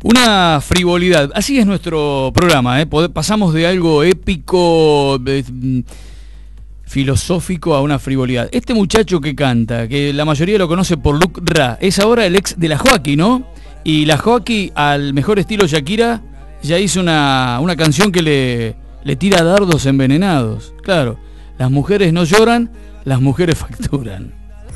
Una frivolidad, así es nuestro programa, pasamos de algo épico, filosófico a una frivolidad. Este muchacho que canta, que la mayoría lo conoce por Luc Ra, es ahora el ex de la Joaquí, ¿no? Y la Joaquí, al mejor estilo Shakira, ya hizo una canción que le tira dardos envenenados. Claro, las mujeres no lloran, las mujeres facturan.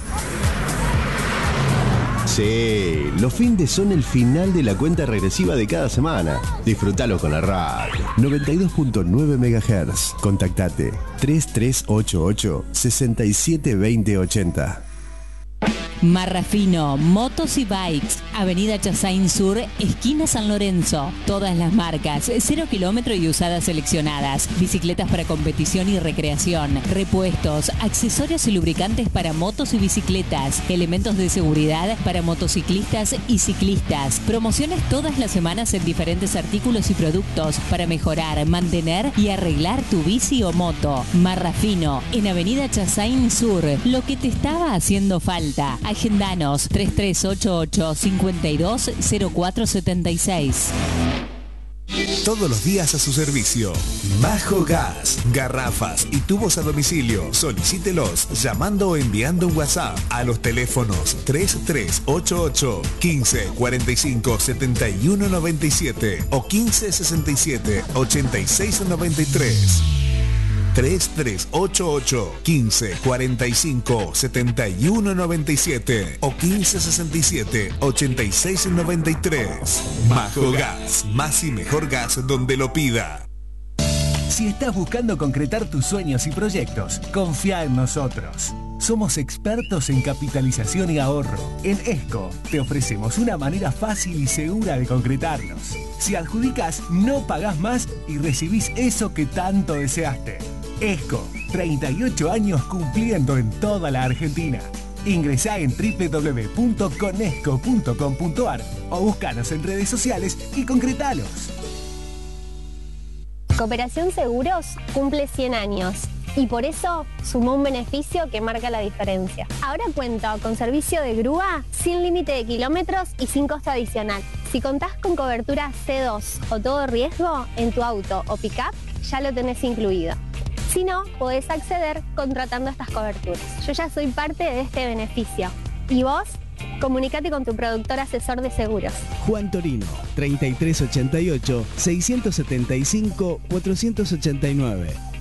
Sí, los findes son el final de la cuenta regresiva de cada semana. Disfrútalo con la radio. 92.9 MHz. Contactate 3388 672080. Marrafino, motos y bikes, Avenida Chassain Sur, esquina San Lorenzo. Todas las marcas, 0 kilómetro y usadas seleccionadas. Bicicletas para competición y recreación. Repuestos, accesorios y lubricantes para motos y bicicletas. Elementos de seguridad para motociclistas y ciclistas. Promociones todas las semanas en diferentes artículos y productos para mejorar, mantener y arreglar tu bici o moto. Marrafino, en Avenida Chassain Sur. Lo que te estaba haciendo falta. Agendanos 3388-520476. Todos los días a su servicio. Majo Gas. Garrafas y tubos a domicilio. Solicítelos llamando o enviando un WhatsApp a los teléfonos 3388 15 45 71 97 o 15 67 86 93. 3388 15 45 71 97 o 15 67 86 93. Majo Gas, más y mejor gas donde lo pida. Si estás buscando concretar tus sueños y proyectos, confía en nosotros. Somos expertos en capitalización y ahorro. En ESCO te ofrecemos una manera fácil y segura de concretarlos. Si adjudicas, no pagás más y recibís eso que tanto deseaste. ESCO, 38 años cumpliendo en toda la Argentina. Ingresá en www.conesco.com.ar o búscanos en redes sociales y concretalos. Cooperación Seguros cumple 100 años y por eso sumó un beneficio que marca la diferencia. Ahora cuenta con servicio de grúa sin límite de kilómetros y sin costo adicional. Si contás con cobertura C2 o todo riesgo en tu auto o pick-up, ya lo tenés incluido. Si no, podés acceder contratando estas coberturas. Yo ya soy parte de este beneficio. ¿Y vos? Comunicate con tu productor asesor de seguros. Juan Torino, 3388 675 489.